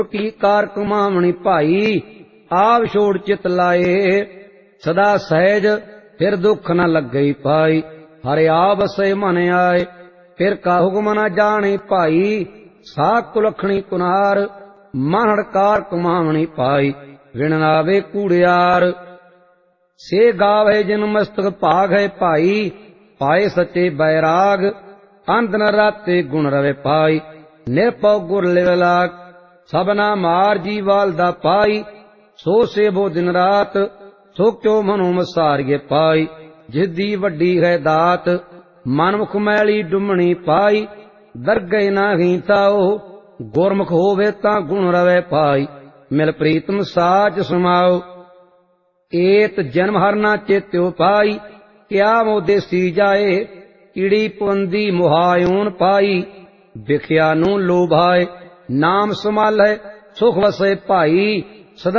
की कार कमावणी भाई, आप छोड़ चित लाए, सदा सहज फिर दुख न लगे पाई। हरे आ बसे मन आए, फिर का हुक्म न जाने भाई। साख कुलखणी कुनार, मन हड़कार कमावणी पाई। विण नावे कूड़ियार, से गावे जिन मस्तक भाग है भाई। पाए सचे बैराग, अंत न राते गुण रवे पाई। निरपौ गुर लिव लाग, सबना मार जी वालदा पाई। सो सेवो दिन रात, सो क्यों मनो मसारिये पाई। जिसदी वड्डी है दात, मनमुख मैली डुमणी पाई। दरगह नाही ताओ, गुरमुख होवे तां गुण रवे पाई। मिल प्रीतम साच समाओ, एत जन्म हर ना चेत्यो पाई। क्या मो देसी जाए, कीड़ी पुंदी मुहायून पाई। बिख्या नू लोभाए, नाम संभाले सुख वसे भाई।